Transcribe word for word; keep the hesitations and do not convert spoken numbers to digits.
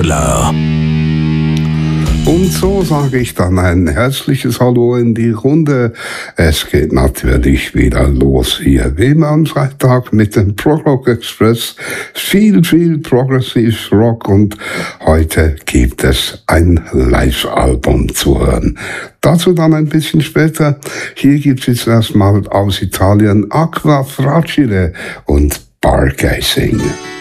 Klar. Und so sage ich dann ein herzliches Hallo in die Runde. Es geht natürlich wieder los hier, wie immer am Freitag mit dem Prog Rock Express. Viel, viel Progressive Rock und heute gibt es ein Live-Album zu hören. Dazu dann ein bisschen später. Hier gibt es jetzt erstmal aus Italien Aqua Fragile und Bargazing.